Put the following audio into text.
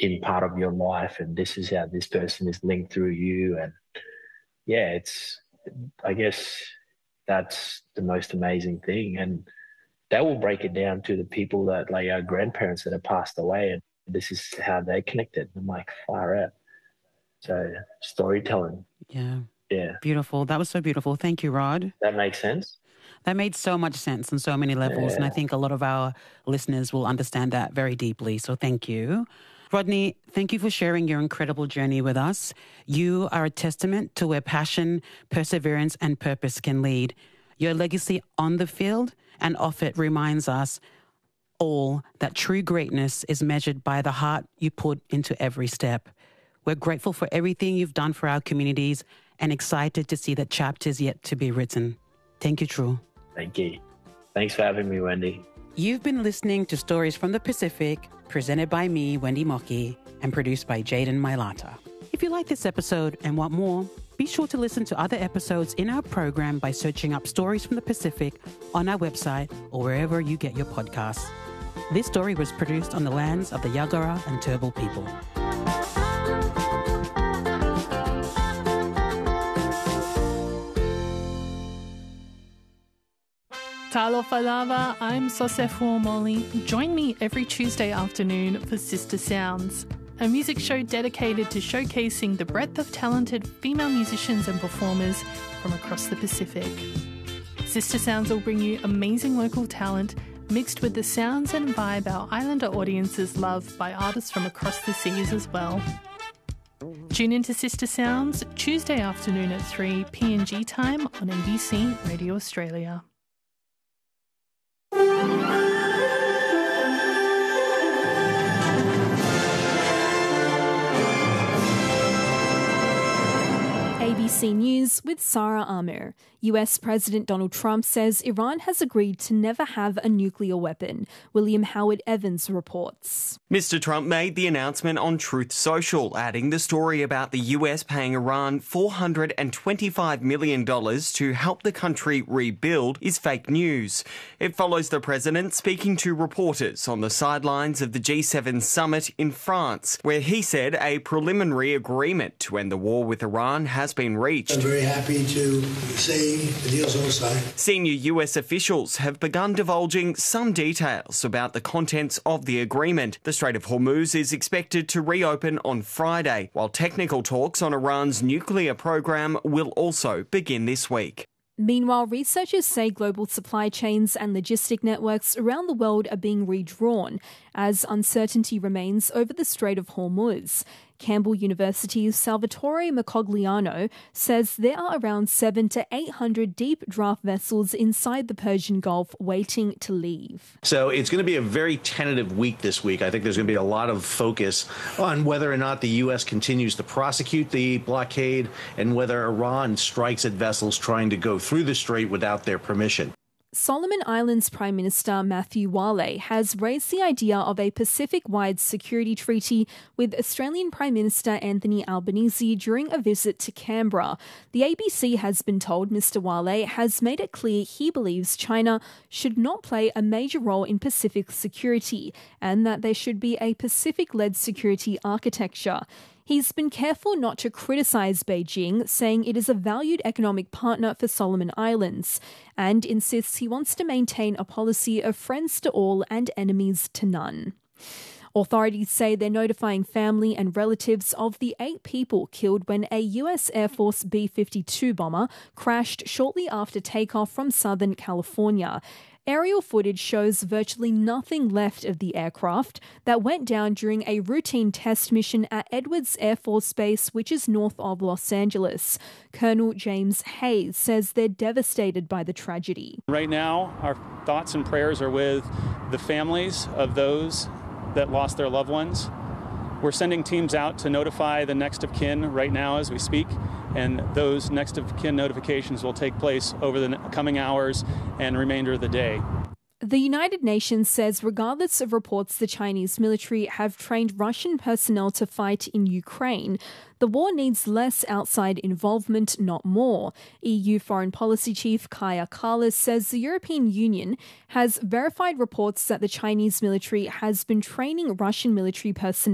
in part of your life, and this is how this person is linked through you. And yeah, I guess that's the most amazing thing. And they will break it down to the people that, like our grandparents that have passed away, and this is how they connected. I'm like, far out. So storytelling. Yeah. Yeah. Beautiful. That was so beautiful. Thank you, Rod. That makes sense. That made so much sense on so many levels. And I think a lot of our listeners will understand that very deeply. So thank you. Rodney, thank you for sharing your incredible journey with us. You are a testament to where passion, perseverance, and purpose can lead. Your legacy on the field and off it reminds us all that true greatness is measured by the heart you put into every step. We're grateful for everything you've done for our communities and excited to see the chapters yet to be written. Thank you, True. Thank you. Thanks for having me, Wendy. You've been listening to Stories from the Pacific, presented by me, Wendy Mockey, and produced by Jaden Mailata. If you like this episode and want more, be sure to listen to other episodes in our program by searching up Stories from the Pacific on our website or wherever you get your podcasts. This story was produced on the lands of the Yagara and Turrbal people. Talofa lava, I'm Sosefo Molly. Join me every Tuesday afternoon for Sister Sounds, a music show dedicated to showcasing the breadth of talented female musicians and performers from across the Pacific. Sister Sounds will bring you amazing local talent mixed with the sounds and vibe our islander audiences love by artists from across the seas as well. Tune into Sister Sounds Tuesday afternoon at 3 PNG time on NBC Radio Australia. ABC News with Sarah Amir. US President Donald Trump says Iran has agreed to never have a nuclear weapon. William Howard Evans reports. Mr. Trump made the announcement on Truth Social, adding the story about the US paying Iran $425 million to help the country rebuild is fake news. It follows the president speaking to reporters on the sidelines of the G7 summit in France, where he said a preliminary agreement to end the war with Iran has been reached. I'm very happy to say the deal's all signed. Senior US officials have begun divulging some details about the contents of the agreement. The Strait of Hormuz is expected to reopen on Friday, while technical talks on Iran's nuclear program will also begin this week. Meanwhile, researchers say global supply chains and logistic networks around the world are being redrawn as uncertainty remains over the Strait of Hormuz. Campbell University's Salvatore Macogliano says there are around 700 to 800 deep draft vessels inside the Persian Gulf waiting to leave. So it's going to be a very tentative week this week. I think there's going to be a lot of focus on whether or not the U.S. continues to prosecute the blockade and whether Iran strikes at vessels trying to go through the strait without their permission. Solomon Islands Prime Minister Matthew Wale has raised the idea of a Pacific-wide security treaty with Australian Prime Minister Anthony Albanese during a visit to Canberra. The ABC has been told Mr. Wale has made it clear he believes China should not play a major role in Pacific security and that there should be a Pacific-led security architecture. He's been careful not to criticise Beijing, saying it is a valued economic partner for Solomon Islands, and insists he wants to maintain a policy of friends to all and enemies to none. Authorities say they're notifying family and relatives of the 8 people killed when a US Air Force B-52 bomber crashed shortly after takeoff from Southern California. Aerial footage shows virtually nothing left of the aircraft that went down during a routine test mission at Edwards Air Force Base, which is north of Los Angeles. Colonel James Hayes says they're devastated by the tragedy. Right now, our thoughts and prayers are with the families of those that lost their loved ones. We're sending teams out to notify the next of kin right now as we speak, and those next of kin notifications will take place over the coming hours and remainder of the day. The United Nations says regardless of reports the Chinese military have trained Russian personnel to fight in Ukraine, the war needs less outside involvement, not more. EU Foreign Policy Chief Kaja Kallas says the European Union has verified reports that the Chinese military has been training Russian military personnel